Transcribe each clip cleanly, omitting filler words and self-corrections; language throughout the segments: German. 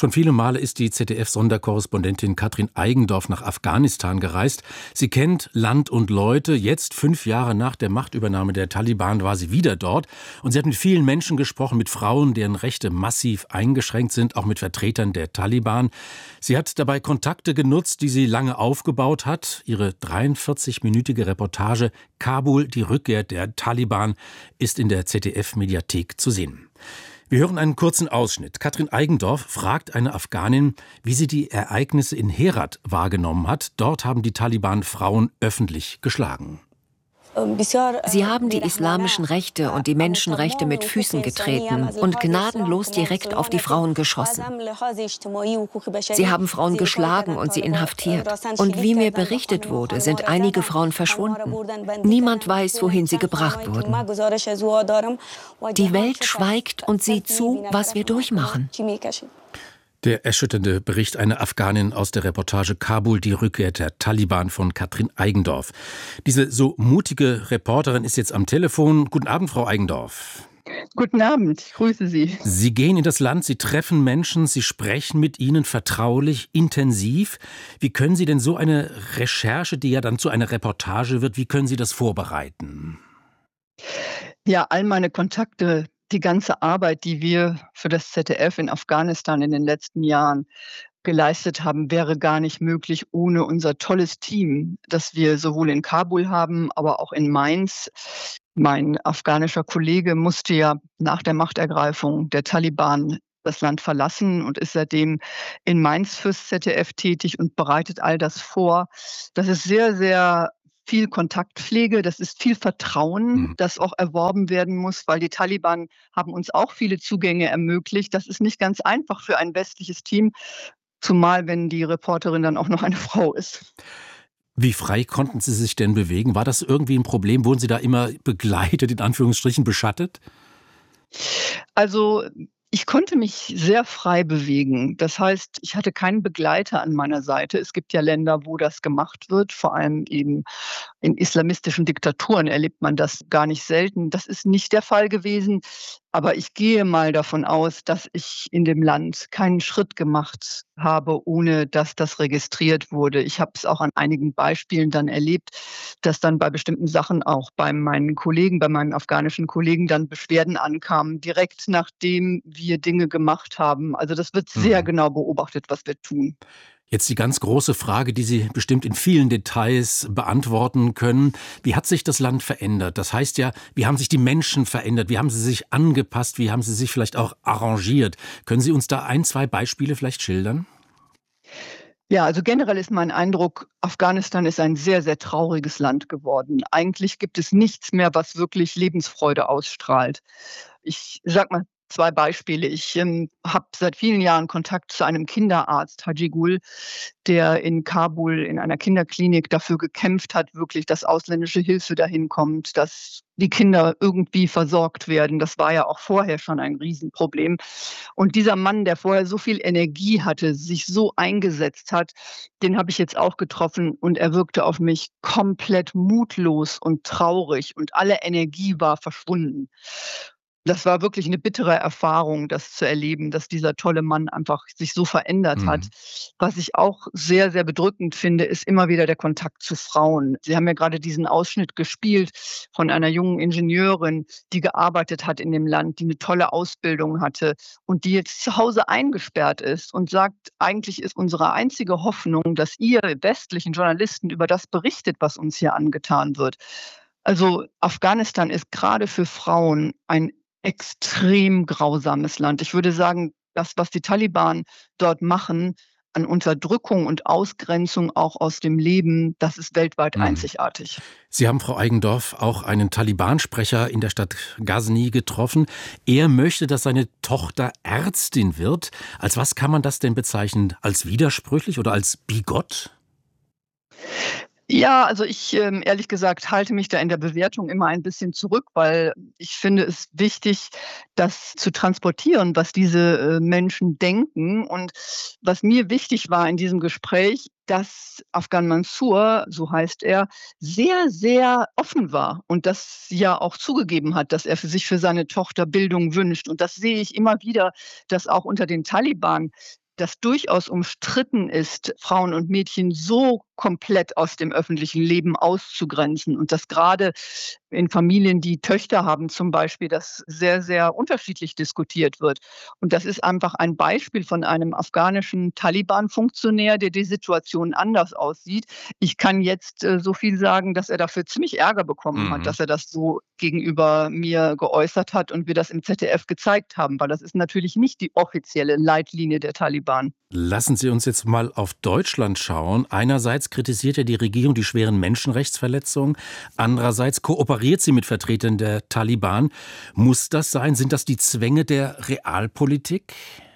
Schon viele Male ist die ZDF-Sonderkorrespondentin Katrin Eigendorf nach Afghanistan gereist. Sie kennt Land und Leute. Jetzt, 5 Jahre nach der Machtübernahme der Taliban, war sie wieder dort. Und sie hat mit vielen Menschen gesprochen, mit Frauen, deren Rechte massiv eingeschränkt sind, auch mit Vertretern der Taliban. Sie hat dabei Kontakte genutzt, die sie lange aufgebaut hat. Ihre 43-minütige Reportage Kabul, die Rückkehr der Taliban, ist in der ZDF-Mediathek zu sehen. Wir hören einen kurzen Ausschnitt. Katrin Eigendorf fragt eine Afghanin, wie sie die Ereignisse in Herat wahrgenommen hat. Dort haben die Taliban Frauen öffentlich geschlagen. Sie haben die islamischen Rechte und die Menschenrechte mit Füßen getreten und gnadenlos direkt auf die Frauen geschossen. Sie haben Frauen geschlagen und sie inhaftiert. Und wie mir berichtet wurde, sind einige Frauen verschwunden. Niemand weiß, wohin sie gebracht wurden. Die Welt schweigt und sieht zu, was wir durchmachen. Der erschütternde Bericht einer Afghanin aus der Reportage Kabul, die Rückkehr der Taliban von Katrin Eigendorf. Diese so mutige Reporterin ist jetzt am Telefon. Guten Abend, Frau Eigendorf. Guten Abend, ich grüße Sie. Sie gehen in das Land, Sie treffen Menschen, Sie sprechen mit ihnen vertraulich, intensiv. Wie können Sie denn so eine Recherche, die ja dann zu einer Reportage wird, wie können Sie das vorbereiten? Ja, all meine Kontakte, die ganze Arbeit, die wir für das ZDF in Afghanistan in den letzten Jahren geleistet haben, wäre gar nicht möglich ohne unser tolles Team, das wir sowohl in Kabul haben, aber auch in Mainz. Mein afghanischer Kollege musste ja nach der Machtergreifung der Taliban das Land verlassen und ist seitdem in Mainz fürs ZDF tätig und bereitet all das vor. Das ist sehr, sehr viel Kontaktpflege, das ist viel Vertrauen, das auch erworben werden muss, weil die Taliban haben uns auch viele Zugänge ermöglicht. Das ist nicht ganz einfach für ein westliches Team, zumal wenn die Reporterin dann auch noch eine Frau ist. Wie frei konnten Sie sich denn bewegen? War das irgendwie ein Problem? Wurden Sie da immer begleitet, in Anführungsstrichen beschattet? Also ich konnte mich sehr frei bewegen. Das heißt, ich hatte keinen Begleiter an meiner Seite. Es gibt ja Länder, wo das gemacht wird, vor allem eben in islamistischen Diktaturen erlebt man das gar nicht selten. Das ist nicht der Fall gewesen. Aber ich gehe mal davon aus, dass ich in dem Land keinen Schritt gemacht habe, ohne dass das registriert wurde. Ich habe es auch an einigen Beispielen dann erlebt, dass dann bei bestimmten Sachen auch bei meinen Kollegen, bei meinen afghanischen Kollegen dann Beschwerden ankamen, direkt nachdem wir Dinge gemacht haben. Also das wird sehr genau beobachtet, was wir tun. Jetzt die ganz große Frage, die Sie bestimmt in vielen Details beantworten können. Wie hat sich das Land verändert? Das heißt ja, wie haben sich die Menschen verändert? Wie haben sie sich angepasst? Wie haben sie sich vielleicht auch arrangiert? Können Sie uns da 1, 2 Beispiele vielleicht schildern? Ja, also generell ist mein Eindruck, Afghanistan ist ein sehr, sehr trauriges Land geworden. Eigentlich gibt es nichts mehr, was wirklich Lebensfreude ausstrahlt. Ich sag mal 2 Beispiele. Ich habe seit vielen Jahren Kontakt zu einem Kinderarzt, Haji Gul, der in Kabul in einer Kinderklinik dafür gekämpft hat, wirklich, dass ausländische Hilfe dahin kommt, dass die Kinder irgendwie versorgt werden. Das war ja auch vorher schon ein Riesenproblem. Und dieser Mann, der vorher so viel Energie hatte, sich so eingesetzt hat, den habe ich jetzt auch getroffen und er wirkte auf mich komplett mutlos und traurig und alle Energie war verschwunden. Das war wirklich eine bittere Erfahrung, das zu erleben, dass dieser tolle Mann einfach sich so verändert hat. Was ich auch sehr, sehr bedrückend finde, ist immer wieder der Kontakt zu Frauen. Sie haben ja gerade diesen Ausschnitt gespielt von einer jungen Ingenieurin, die gearbeitet hat in dem Land, die eine tolle Ausbildung hatte und die jetzt zu Hause eingesperrt ist und sagt: „Eigentlich ist unsere einzige Hoffnung, dass ihr westlichen Journalisten über das berichtet, was uns hier angetan wird.“ Also, Afghanistan ist gerade für Frauen ein extrem grausames Land. Ich würde sagen, das, was die Taliban dort machen an Unterdrückung und Ausgrenzung auch aus dem Leben, das ist weltweit einzigartig. Sie haben, Frau Eigendorf, auch einen Taliban-Sprecher in der Stadt Ghazni getroffen. Er möchte, dass seine Tochter Ärztin wird. Als was kann man das denn bezeichnen? Als widersprüchlich oder als bigott? Ja, also ich, ehrlich gesagt, halte mich da in der Bewertung immer ein bisschen zurück, weil ich finde es wichtig, das zu transportieren, was diese, Menschen denken. Und was mir wichtig war in diesem Gespräch, dass Afgan Mansur, so heißt er, sehr, sehr offen war und das ja auch zugegeben hat, dass er für seine Tochter Bildung wünscht. Und das sehe ich immer wieder, dass auch unter den Taliban das durchaus umstritten ist, Frauen und Mädchen so komplett aus dem öffentlichen Leben auszugrenzen und dass gerade in Familien, die Töchter haben zum Beispiel, das sehr, sehr unterschiedlich diskutiert wird. Und das ist einfach ein Beispiel von einem afghanischen Taliban-Funktionär, der die Situation anders aussieht. Ich kann jetzt so viel sagen, dass er dafür ziemlich Ärger bekommen hat, dass er das so gegenüber mir geäußert hat und wir das im ZDF gezeigt haben, weil das ist natürlich nicht die offizielle Leitlinie der Taliban. Lassen Sie uns jetzt mal auf Deutschland schauen. Einerseits kritisiert ja die Regierung die schweren Menschenrechtsverletzungen, andererseits kooperiert sie mit Vertretern der Taliban. Muss das sein? Sind das die Zwänge der Realpolitik?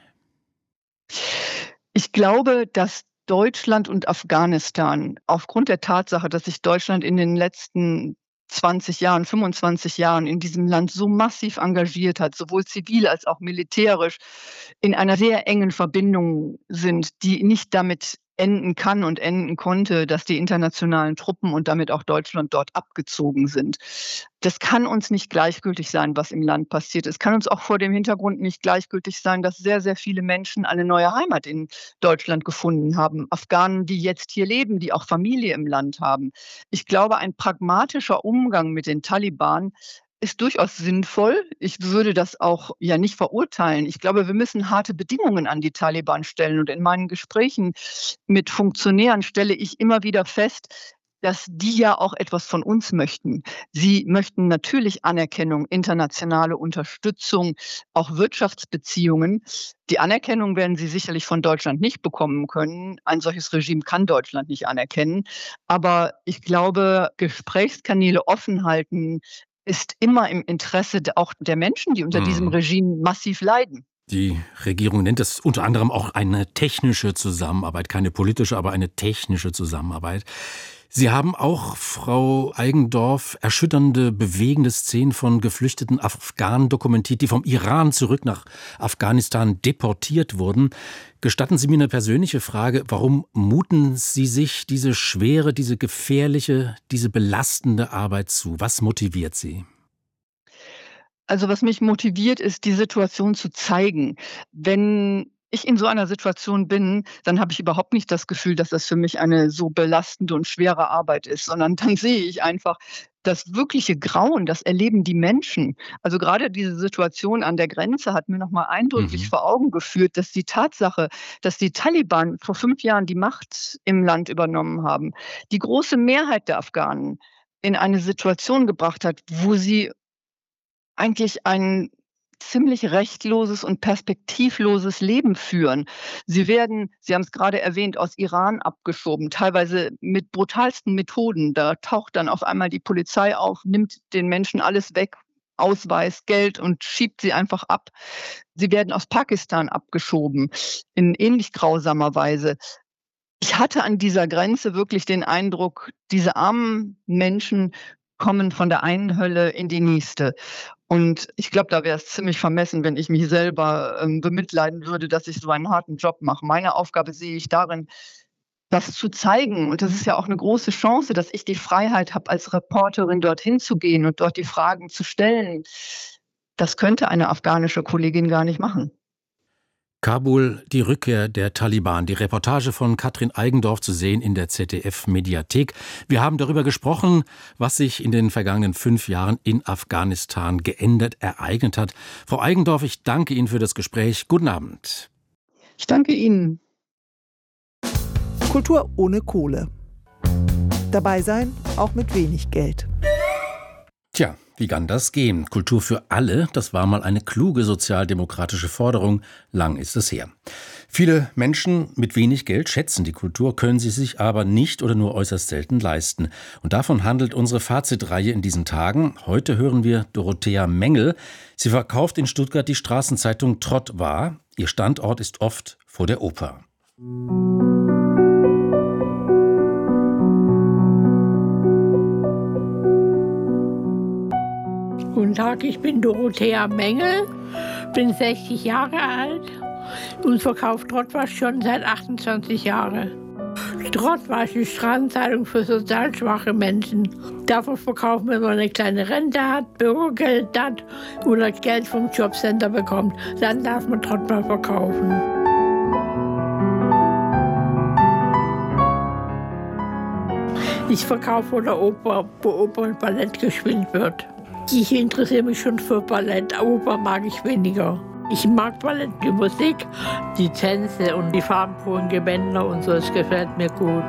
Ich glaube, dass Deutschland und Afghanistan aufgrund der Tatsache, dass sich Deutschland in den letzten 20 Jahren, 25 Jahren in diesem Land so massiv engagiert hat, sowohl zivil als auch militärisch, in einer sehr engen Verbindung sind, die nicht damit enden kann und enden konnte, dass die internationalen Truppen und damit auch Deutschland dort abgezogen sind. Das kann uns nicht gleichgültig sein, was im Land passiert. Es kann uns auch vor dem Hintergrund nicht gleichgültig sein, dass sehr, sehr viele Menschen eine neue Heimat in Deutschland gefunden haben. Afghanen, die jetzt hier leben, die auch Familie im Land haben. Ich glaube, ein pragmatischer Umgang mit den Taliban ist durchaus sinnvoll. Ich würde das auch ja nicht verurteilen. Ich glaube, wir müssen harte Bedingungen an die Taliban stellen. Und in meinen Gesprächen mit Funktionären stelle ich immer wieder fest, dass die ja auch etwas von uns möchten. Sie möchten natürlich Anerkennung, internationale Unterstützung, auch Wirtschaftsbeziehungen. Die Anerkennung werden sie sicherlich von Deutschland nicht bekommen können. Ein solches Regime kann Deutschland nicht anerkennen. Aber ich glaube, Gesprächskanäle offen halten ist immer im Interesse auch der Menschen, die unter diesem Regime massiv leiden. Die Regierung nennt es unter anderem auch eine technische Zusammenarbeit, keine politische, aber eine technische Zusammenarbeit. Sie haben auch, Frau Eigendorf, erschütternde, bewegende Szenen von geflüchteten Afghanen dokumentiert, die vom Iran zurück nach Afghanistan deportiert wurden. Gestatten Sie mir eine persönliche Frage. Warum muten Sie sich diese schwere, diese gefährliche, diese belastende Arbeit zu? Was motiviert Sie? Also was mich motiviert, ist, die Situation zu zeigen. Wenn ich in so einer Situation bin, dann habe ich überhaupt nicht das Gefühl, dass das für mich eine so belastende und schwere Arbeit ist, sondern dann sehe ich einfach das wirkliche Grauen, das erleben die Menschen. Also gerade diese Situation an der Grenze hat mir noch mal eindrücklich vor Augen geführt, dass die Tatsache, dass die Taliban vor 5 Jahren die Macht im Land übernommen haben, die große Mehrheit der Afghanen in eine Situation gebracht hat, wo sie eigentlich ein ziemlich rechtloses und perspektivloses Leben führen. Sie werden, Sie haben es gerade erwähnt, aus Iran abgeschoben, teilweise mit brutalsten Methoden. Da taucht dann auf einmal die Polizei auf, nimmt den Menschen alles weg, Ausweis, Geld und schiebt sie einfach ab. Sie werden aus Pakistan abgeschoben, in ähnlich grausamer Weise. Ich hatte an dieser Grenze wirklich den Eindruck, diese armen Menschen kommen von der einen Hölle in die nächste. Und ich glaube, da wäre es ziemlich vermessen, wenn ich mich selber bemitleiden würde, dass ich so einen harten Job mache. Meine Aufgabe sehe ich darin, das zu zeigen. Und das ist ja auch eine große Chance, dass ich die Freiheit habe, als Reporterin dorthin zu gehen und dort die Fragen zu stellen. Das könnte eine afghanische Kollegin gar nicht machen. Kabul, die Rückkehr der Taliban. Die Reportage von Katrin Eigendorf zu sehen in der ZDF-Mediathek. Wir haben darüber gesprochen, was sich in den vergangenen 5 Jahren in Afghanistan geändert, ereignet hat. Frau Eigendorf, ich danke Ihnen für das Gespräch. Guten Abend. Ich danke Ihnen. Kultur ohne Kohle. Dabei sein, auch mit wenig Geld. Tja, wie kann das gehen? Kultur für alle, das war mal eine kluge sozialdemokratische Forderung. Lang ist es her. Viele Menschen mit wenig Geld schätzen die Kultur, können sie sich aber nicht oder nur äußerst selten leisten. Und davon handelt unsere Fazitreihe in diesen Tagen. Heute hören wir Dorothea Mengel. Sie verkauft in Stuttgart die Straßenzeitung Trott wahr. Ihr Standort ist oft vor der Oper. Guten Tag, ich bin Dorothea Mengel, bin 60 Jahre alt und verkaufe Trottwasch schon seit 28 Jahren. Trottwasch ist eine Straßenzeitung für sozial schwache Menschen. Davon verkaufen wir, wenn man eine kleine Rente hat, Bürgergeld hat oder Geld vom Jobcenter bekommt. Dann darf man Trottwasch verkaufen. Ich verkaufe oder Oper, wo Oper und Ballett gespielt wird. Ich interessiere mich schon für Ballett, Oper mag ich weniger. Ich mag Ballett, die Musik, die Tänze und die farbenfrohen Gewänder und so, das gefällt mir gut.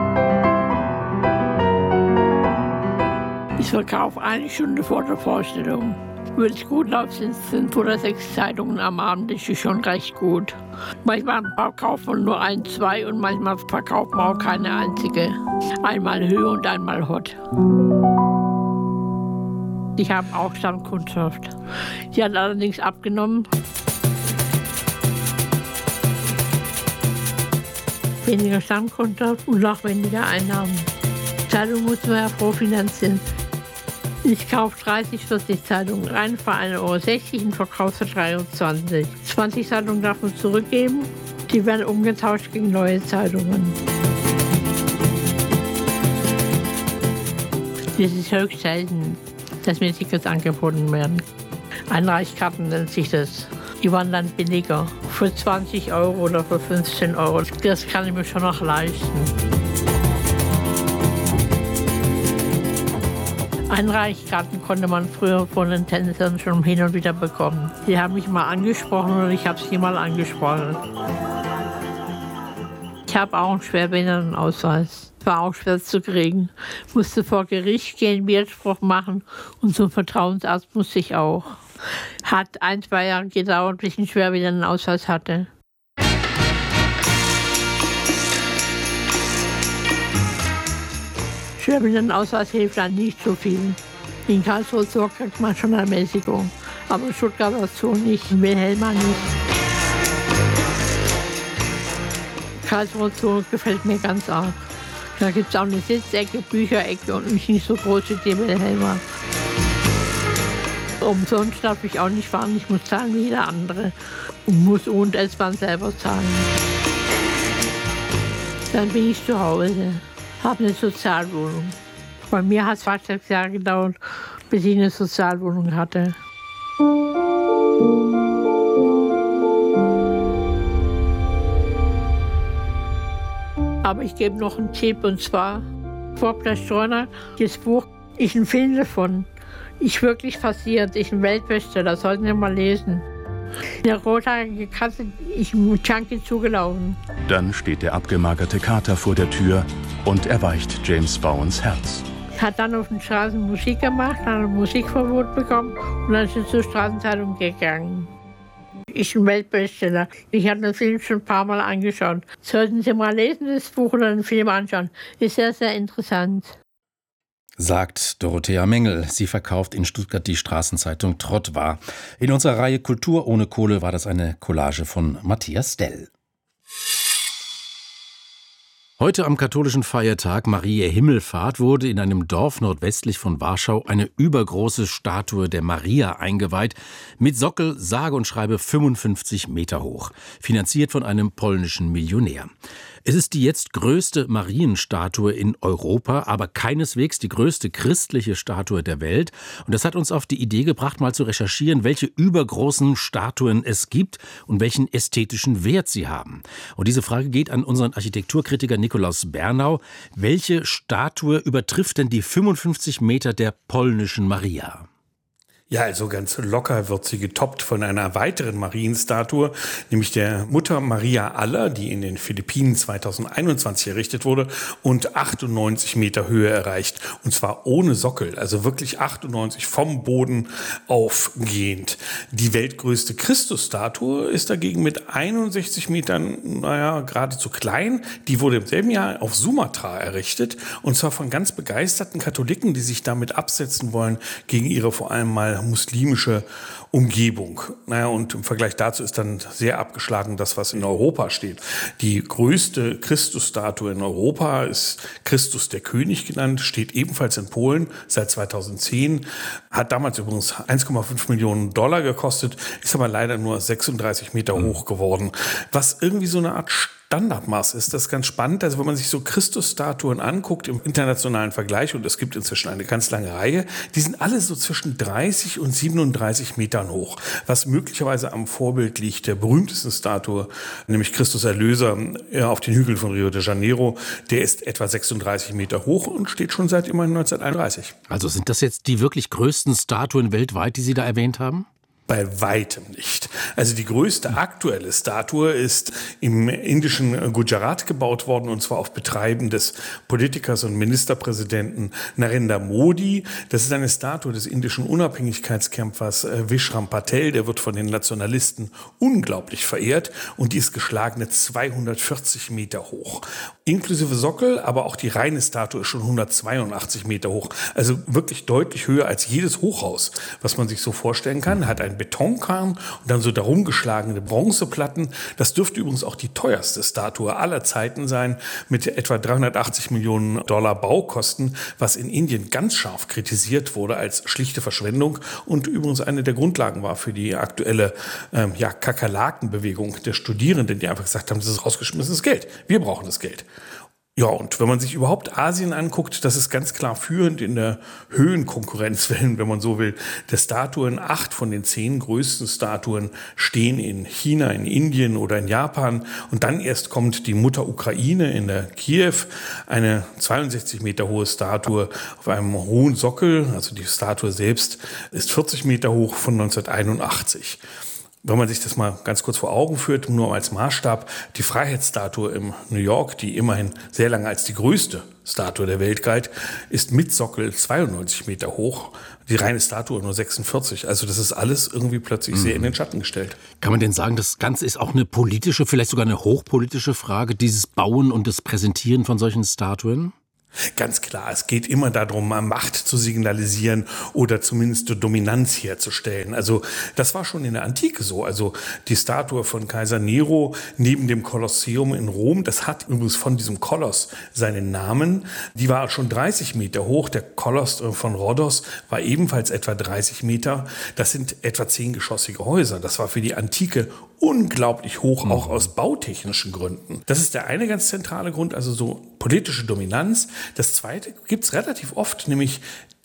Ich verkaufe eine Stunde vor der Vorstellung. Wenn es gut läuft, sind es 5 oder 6 Zeitungen am Abend, das ist schon recht gut. Manchmal verkauft man nur 1, 2 und manchmal verkauft man auch keine einzige. Einmal Höhe und einmal Hot. Ich habe auch Stammkundschaft. Die hat allerdings abgenommen. Weniger Stammkundschaft und noch weniger Einnahmen. Zeitung muss man ja vorfinanzieren. Ich kaufe 30, 40 Zeitungen rein für 1,60 € und verkaufe für 23. 20 Zeitungen darf man zurückgeben. Die werden umgetauscht gegen neue Zeitungen. Es ist höchst selten, dass mir Tickets angeboten werden. Einreichkarten nennt sich das. Die waren dann billiger. Für 20 € oder für 15 €. Das kann ich mir schon noch leisten. Einreichkarten konnte man früher von den Tänzern schon hin und wieder bekommen. Die haben mich mal angesprochen und ich habe sie mal angesprochen. Ich habe auch einen Schwerbehindertenausweis. War auch schwer zu kriegen. Musste vor Gericht gehen, Widerspruch machen und zum Vertrauensarzt musste ich auch. Hat 1, 2 Jahre gedauert, bis ich einen Schwerbehindertenausweis hatte. Schwerbehindertenausweis hilft dann nicht so viel. In Karlsruhe kriegt man schon eine Ermäßigung, aber in Stuttgart dazu nicht, in Wilhelma nicht. Karlsruhe gefällt mir ganz arg. Da gibt es auch eine Sitzecke, Bücherecke und nicht so groß wie die Wilhelma. Umsonst darf ich auch nicht fahren, ich muss zahlen wie jeder andere und muss U- und S-Bahn selber zahlen. Dann bin ich zu Hause. Habe eine Sozialwohnung. Bei mir hat es fast 6 Jahre gedauert, bis ich eine Sozialwohnung hatte. Aber ich gebe noch einen Tipp, und zwar Vorplatz Streuner, das Buch ist ein Film davon. Ist wirklich passiert, ist ein Weltbestseller, sollten Sie mal lesen. Der rothaarige Katze ist mit Junkie zugelaufen. Dann steht der abgemagerte Kater vor der Tür und erweicht James Bowens Herz. Hat dann auf den Straßen Musik gemacht, hat ein Musikverbot bekommen und dann ist er zur Straßenzeitung gegangen. Ist ein Weltbestseller. Ich habe den Film schon ein paar Mal angeschaut. Sollten Sie mal lesen, das Buch oder den Film anschauen. Ist sehr, sehr interessant. Sagt Dorothea Mengel. Sie verkauft in Stuttgart die Straßenzeitung Trottwar. In unserer Reihe Kultur ohne Kohle war das eine Collage von Matthias Dell. Heute am katholischen Feiertag Mariä Himmelfahrt wurde in einem Dorf nordwestlich von Warschau eine übergroße Statue der Maria eingeweiht, mit Sockel sage und schreibe 55 Meter hoch, finanziert von einem polnischen Millionär. Es ist die jetzt größte Marienstatue in Europa, aber keineswegs die größte christliche Statue der Welt. Und das hat uns auf die Idee gebracht, mal zu recherchieren, welche übergroßen Statuen es gibt und welchen ästhetischen Wert sie haben. Und diese Frage geht an unseren Architekturkritiker Nikolaus Bernau. Welche Statue übertrifft denn die 55 Meter der polnischen Maria? Ja, also ganz locker wird sie getoppt von einer weiteren Marienstatue, nämlich der Mutter Maria Aller, die in den Philippinen 2021 errichtet wurde und 98 Meter Höhe erreicht. Und zwar ohne Sockel, also wirklich 98 vom Boden aufgehend. Die weltgrößte Christusstatue ist dagegen mit 61 Metern, geradezu klein. Die wurde im selben Jahr auf Sumatra errichtet und zwar von ganz begeisterten Katholiken, die sich damit absetzen wollen gegen ihre vor allem mal muslimische Umgebung. Und im Vergleich dazu ist dann sehr abgeschlagen das, was in Europa steht. Die größte Christusstatue in Europa ist Christus der König genannt, steht ebenfalls in Polen seit 2010, hat damals übrigens 1,5 Millionen $, gekostet, ist aber leider nur 36 Meter hoch geworden. Was irgendwie so eine Art Standardmaß ist. Das ist ganz spannend. Also wenn man sich so Christusstatuen anguckt im internationalen Vergleich, und es gibt inzwischen eine ganz lange Reihe, die sind alle so zwischen 30 und 37 Metern hoch, was möglicherweise am Vorbild liegt der berühmtesten Statue, nämlich Christus Erlöser auf den Hügeln von Rio de Janeiro. Der ist etwa 36 Meter hoch und steht schon seit immerhin 1931. Also sind das jetzt die wirklich größten Statuen weltweit, die Sie da erwähnt haben? Bei weitem nicht. Also die größte aktuelle Statue ist im indischen Gujarat gebaut worden, und zwar auf Betreiben des Politikers und Ministerpräsidenten Narendra Modi. Das ist eine Statue des indischen Unabhängigkeitskämpfers Vishram Patel. Der wird von den Nationalisten unglaublich verehrt, und die ist geschlagene 240 Meter hoch. Inklusive Sockel, aber auch die reine Statue ist schon 182 Meter hoch. Also wirklich deutlich höher als jedes Hochhaus, was man sich so vorstellen kann. Hat ein Betonkern und dann so darum geschlagene Bronzeplatten. Das dürfte übrigens auch die teuerste Statue aller Zeiten sein, mit etwa 380 Millionen Dollar Baukosten, was in Indien ganz scharf kritisiert wurde als schlichte Verschwendung und übrigens eine der Grundlagen war für die aktuelle Kakerlakenbewegung der Studierenden, die einfach gesagt haben, das ist rausgeschmissenes Geld. Wir brauchen das Geld. Ja, und wenn man sich überhaupt Asien anguckt, das ist ganz klar führend in der Höhenkonkurrenz, wenn man so will, der Statuen. 8 von den 10 größten Statuen stehen in China, in Indien oder in Japan. Und dann erst kommt die Mutter Ukraine in der Kiew, eine 62 Meter hohe Statue auf einem hohen Sockel. Also die Statue selbst ist 40 Meter hoch von 1981. Wenn man sich das mal ganz kurz vor Augen führt, nur als Maßstab, die Freiheitsstatue in New York, die immerhin sehr lange als die größte Statue der Welt galt, ist mit Sockel 92 Meter hoch, die reine Statue nur 46. Also das ist alles irgendwie plötzlich sehr in den Schatten gestellt. Kann man denn sagen, das Ganze ist auch eine politische, vielleicht sogar eine hochpolitische Frage, dieses Bauen und das Präsentieren von solchen Statuen? Ganz klar, es geht immer darum, Macht zu signalisieren oder zumindest Dominanz herzustellen. Also das war schon in der Antike so. Also die Statue von Kaiser Nero neben dem Kolosseum in Rom, das hat übrigens von diesem Koloss seinen Namen. Die war schon 30 Meter hoch. Der Koloss von Rhodos war ebenfalls etwa 30 Meter. Das sind etwa 10-geschossige Häuser. Das war für die Antike unglaublich hoch, auch aus bautechnischen Gründen. Das ist der eine ganz zentrale Grund, also so politische Dominanz. Das zweite gibt's relativ oft, nämlich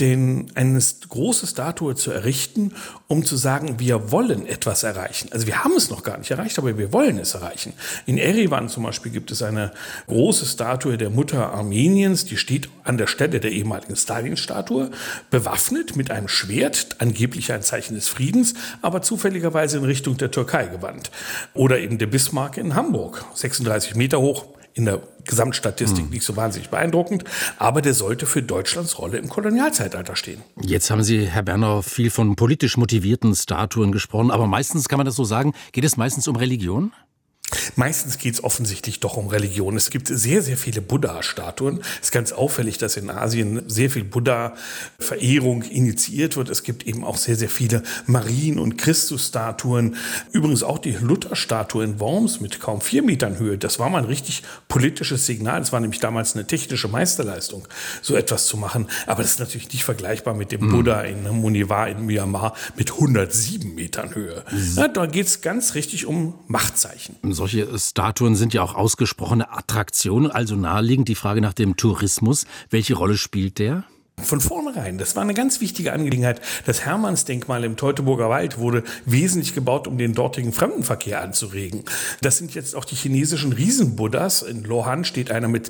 eine große Statue zu errichten, um zu sagen, wir wollen etwas erreichen. Also wir haben es noch gar nicht erreicht, aber wir wollen es erreichen. In Erivan zum Beispiel gibt es eine große Statue der Mutter Armeniens, die steht an der Stelle der ehemaligen Stalin-Statue, bewaffnet mit einem Schwert, angeblich ein Zeichen des Friedens, aber zufälligerweise in Richtung der Türkei gewandt. Oder eben der Bismarck in Hamburg, 36 Meter hoch, in der Gesamtstatistik nicht so wahnsinnig beeindruckend, aber der sollte für Deutschlands Rolle im Kolonialzeitalter stehen. Jetzt haben Sie, Herr Berner, viel von politisch motivierten Statuen gesprochen, aber meistens, kann man das so sagen, geht es meistens um Religion? Meistens geht es offensichtlich doch um Religion. Es gibt sehr, sehr viele Buddha-Statuen. Es ist ganz auffällig, dass in Asien sehr viel Buddha-Verehrung initiiert wird. Es gibt eben auch sehr, sehr viele Marien- und Christus-Statuen. Übrigens auch die Luther-Statue in Worms mit kaum 4 Metern Höhe. Das war mal ein richtig politisches Signal. Es war nämlich damals eine technische Meisterleistung, so etwas zu machen. Aber das ist natürlich nicht vergleichbar mit dem Buddha in Muniwar in Myanmar mit 107 Metern Höhe. Ja, da geht es ganz richtig um Machtzeichen. Solche Statuen sind ja auch ausgesprochene Attraktionen, also naheliegend die Frage nach dem Tourismus. Welche Rolle spielt der? Von vornherein, das war eine ganz wichtige Angelegenheit. Das Hermannsdenkmal im Teutoburger Wald wurde wesentlich gebaut, um den dortigen Fremdenverkehr anzuregen. Das sind jetzt auch die chinesischen Riesenbuddhas. In Lohan steht einer mit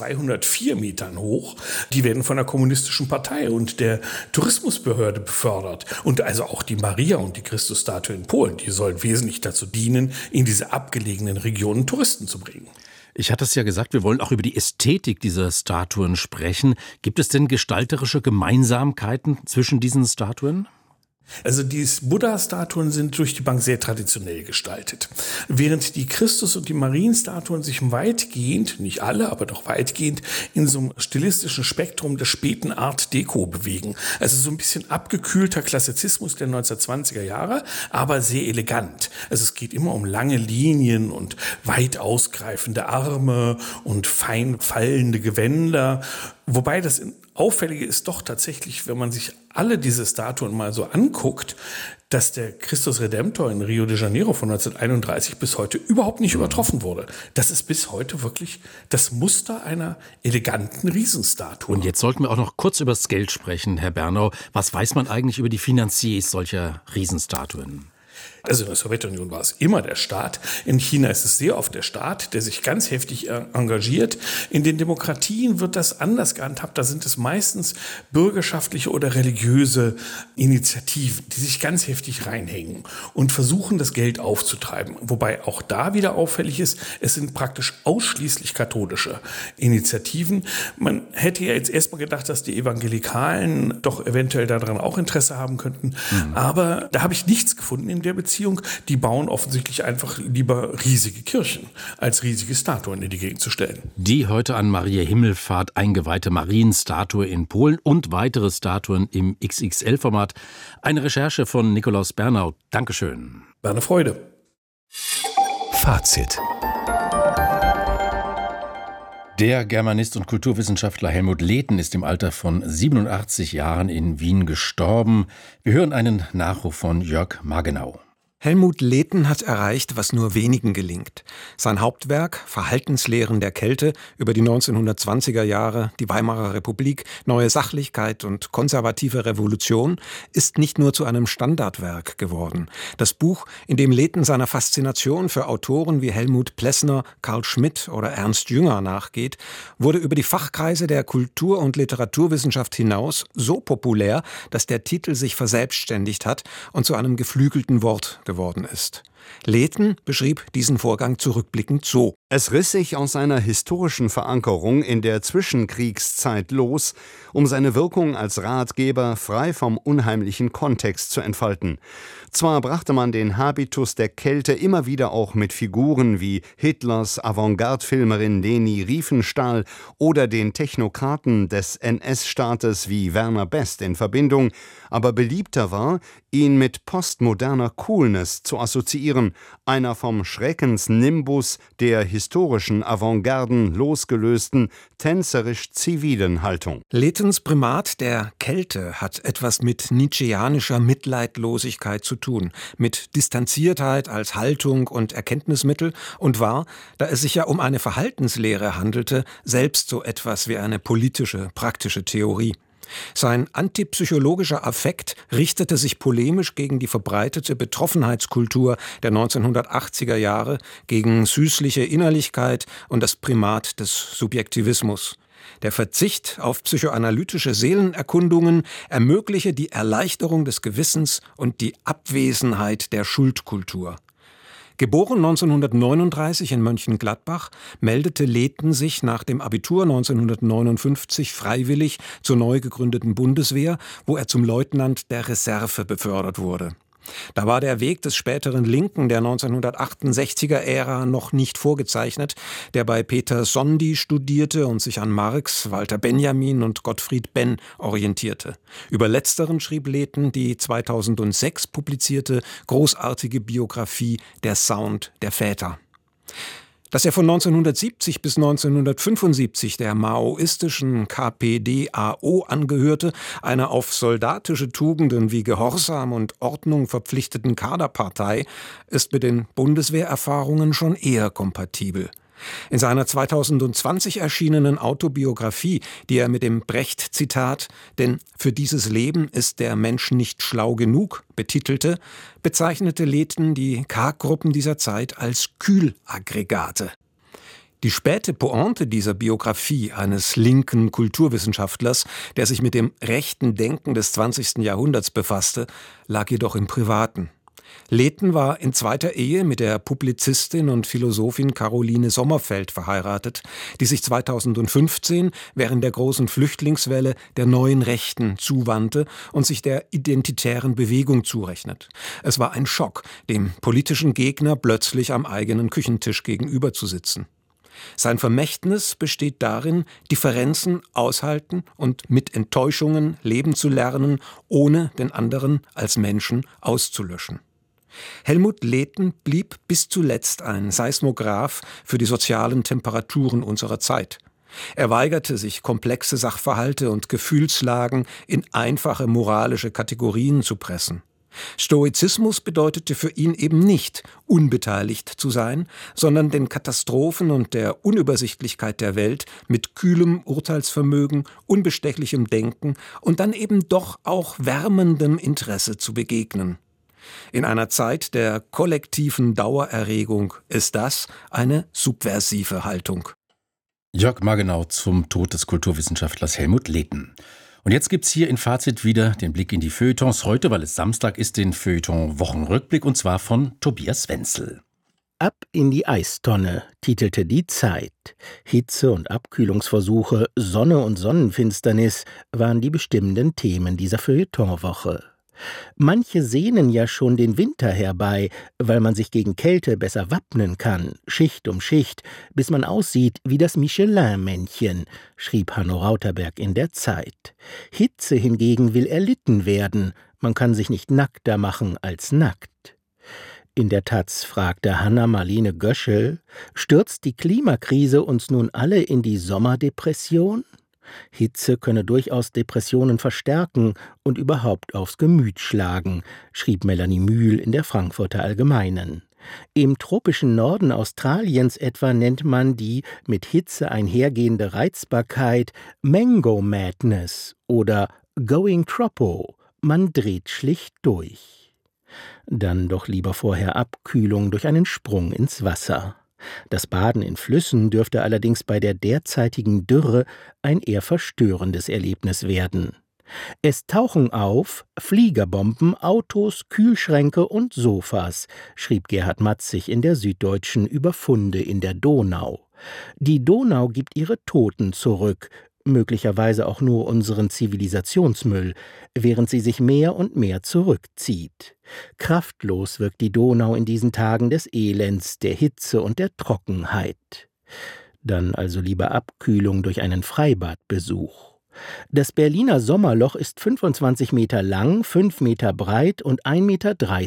204 Metern hoch. Die werden von der Kommunistischen Partei und der Tourismusbehörde befördert. Und also auch die Maria und die Christusstatue in Polen, die sollen wesentlich dazu dienen, in diese abgelegenen Regionen Touristen zu bringen. Ich hatte es ja gesagt, wir wollen auch über die Ästhetik dieser Statuen sprechen. Gibt es denn gestalterische Gemeinsamkeiten zwischen diesen Statuen? Also die Buddha-Statuen sind durch die Bank sehr traditionell gestaltet. Während die Christus- und die Marienstatuen sich weitgehend, nicht alle, aber doch weitgehend, in so einem stilistischen Spektrum der späten Art Deco bewegen. Also so ein bisschen abgekühlter Klassizismus der 1920er Jahre, aber sehr elegant. Also es geht immer um lange Linien und weit ausgreifende Arme und fein fallende Gewänder. Wobei das Auffällige ist doch tatsächlich, wenn man sich alle diese Statuen mal so anguckt, dass der Christus Redemptor in Rio de Janeiro von 1931 bis heute überhaupt nicht übertroffen wurde. Das ist bis heute wirklich das Muster einer eleganten Riesenstatue. Und jetzt sollten wir auch noch kurz über das Geld sprechen, Herr Bernau. Was weiß man eigentlich über die Finanziers solcher Riesenstatuen? Also in der Sowjetunion war es immer der Staat. In China ist es sehr oft der Staat, der sich ganz heftig engagiert. In den Demokratien wird das anders gehandhabt. Da sind es meistens bürgerschaftliche oder religiöse Initiativen, die sich ganz heftig reinhängen und versuchen, das Geld aufzutreiben. Wobei auch da wieder auffällig ist, es sind praktisch ausschließlich katholische Initiativen. Man hätte ja jetzt erstmal gedacht, dass die Evangelikalen doch eventuell daran auch Interesse haben könnten. Aber da habe ich nichts gefunden in der Beziehung. Die bauen offensichtlich einfach lieber riesige Kirchen, als riesige Statuen in die Gegend zu stellen. Die heute an Maria Himmelfahrt eingeweihte Marienstatue in Polen und weitere Statuen im XXL-Format. Eine Recherche von Nikolaus Bernau. Dankeschön. War eine Freude. Fazit. Der Germanist und Kulturwissenschaftler Helmut Lehten ist im Alter von 87 Jahren in Wien gestorben. Wir hören einen Nachruf von Jörg Margenau. Helmut Lehten hat erreicht, was nur wenigen gelingt. Sein Hauptwerk Verhaltenslehren der Kälte über die 1920er Jahre, die Weimarer Republik, neue Sachlichkeit und konservative Revolution ist nicht nur zu einem Standardwerk geworden. Das Buch, in dem Lehten seiner Faszination für Autoren wie Helmut Plessner, Carl Schmitt oder Ernst Jünger nachgeht, wurde über die Fachkreise der Kultur- und Literaturwissenschaft hinaus so populär, dass der Titel sich verselbstständigt hat und zu einem geflügelten Wort geworden ist. Lehten beschrieb diesen Vorgang zurückblickend so: Es riss sich aus seiner historischen Verankerung in der Zwischenkriegszeit los, um seine Wirkung als Ratgeber frei vom unheimlichen Kontext zu entfalten. Zwar brachte man den Habitus der Kälte immer wieder auch mit Figuren wie Hitlers Avantgarde-Filmerin Leni Riefenstahl oder den Technokraten des NS-Staates wie Werner Best in Verbindung, aber beliebter war, ihn mit postmoderner Coolness zu assoziieren, einer vom Schreckensnimbus der historischen Avantgarden losgelösten, tänzerisch-zivilen Haltung. Lehtens Primat der Kälte hat etwas mit nietzscheanischer Mitleidlosigkeit zu tun, mit Distanziertheit als Haltung und Erkenntnismittel und war, da es sich ja um eine Verhaltenslehre handelte, selbst so etwas wie eine politische, praktische Theorie. Sein antipsychologischer Affekt richtete sich polemisch gegen die verbreitete Betroffenheitskultur der 1980er Jahre, gegen süßliche Innerlichkeit und das Primat des Subjektivismus. Der Verzicht auf psychoanalytische Seelenerkundungen ermögliche die Erleichterung des Gewissens und die Abwesenheit der Schuldkultur. Geboren 1939 in Mönchengladbach, meldete Lehten sich nach dem Abitur 1959 freiwillig zur neu gegründeten Bundeswehr, wo er zum Leutnant der Reserve befördert wurde. Da war der Weg des späteren Linken der 1968er-Ära noch nicht vorgezeichnet, der bei Peter Sondy studierte und sich an Marx, Walter Benjamin und Gottfried Benn orientierte. Über letzteren schrieb Lehten die 2006 publizierte großartige Biografie Der Sound der Väter. Dass er von 1970 bis 1975 der maoistischen KPD-AO angehörte, einer auf soldatische Tugenden wie Gehorsam und Ordnung verpflichteten Kaderpartei, ist mit den Bundeswehrerfahrungen schon eher kompatibel. In seiner 2020 erschienenen Autobiografie, die er mit dem Brecht-Zitat »Denn für dieses Leben ist der Mensch nicht schlau genug« betitelte, bezeichnete Lehten die K-Gruppen dieser Zeit als Kühlaggregate. Die späte Pointe dieser Biografie eines linken Kulturwissenschaftlers, der sich mit dem rechten Denken des 20. Jahrhunderts befasste, lag jedoch im Privaten. Lehten war in zweiter Ehe mit der Publizistin und Philosophin Caroline Sommerfeld verheiratet, die sich 2015 während der großen Flüchtlingswelle der neuen Rechten zuwandte und sich der identitären Bewegung zurechnet. Es war ein Schock, dem politischen Gegner plötzlich am eigenen Küchentisch gegenüber zu sitzen. Sein Vermächtnis besteht darin, Differenzen aushalten und mit Enttäuschungen leben zu lernen, ohne den anderen als Menschen auszulöschen. Helmut Lehten blieb bis zuletzt ein Seismograph für die sozialen Temperaturen unserer Zeit. Er weigerte sich, komplexe Sachverhalte und Gefühlslagen in einfache moralische Kategorien zu pressen. Stoizismus bedeutete für ihn eben nicht, unbeteiligt zu sein, sondern den Katastrophen und der Unübersichtlichkeit der Welt mit kühlem Urteilsvermögen, unbestechlichem Denken und dann eben doch auch wärmendem Interesse zu begegnen. In einer Zeit der kollektiven Dauererregung ist das eine subversive Haltung. Jörg Margenau zum Tod des Kulturwissenschaftlers Helmut Lehten. Und jetzt gibt's hier in Fazit wieder den Blick in die Feuilletons. Heute, weil es Samstag ist, den Feuilleton Wochenrückblick, und zwar von Tobias Wenzel. Ab in die Eistonne, titelte die Zeit. Hitze- und Abkühlungsversuche, Sonne und Sonnenfinsternis waren die bestimmenden Themen dieser Feuilletonwoche. Manche sehnen ja schon den Winter herbei, weil man sich gegen Kälte besser wappnen kann, Schicht um Schicht, bis man aussieht wie das Michelin-Männchen, schrieb Hanno Rauterberg in der Zeit. Hitze hingegen will erlitten werden, man kann sich nicht nackter machen als nackt. In der Taz fragte Hanna-Marlene Göschel, stürzt die Klimakrise uns nun alle in die Sommerdepression? Hitze könne durchaus Depressionen verstärken und überhaupt aufs Gemüt schlagen, schrieb Melanie Mühl in der Frankfurter Allgemeinen. Im tropischen Norden Australiens etwa nennt man die mit Hitze einhergehende Reizbarkeit Mango Madness oder Going Tropo, man dreht schlicht durch. Dann doch lieber vorher Abkühlung durch einen Sprung ins Wasser. Das Baden in Flüssen dürfte allerdings bei der derzeitigen Dürre ein eher verstörendes Erlebnis werden. Es tauchen auf Fliegerbomben, Autos, Kühlschränke und Sofas, schrieb Gerhard Matzig in der Süddeutschen über Funde in der Donau. Die Donau gibt ihre Toten zurück, möglicherweise auch nur unseren Zivilisationsmüll, während sie sich mehr und mehr zurückzieht. Kraftlos wirkt die Donau in diesen Tagen des Elends, der Hitze und der Trockenheit. Dann also lieber Abkühlung durch einen Freibadbesuch. Das Berliner Sommerloch ist 25 Meter lang, 5 Meter breit und 1,30 Meter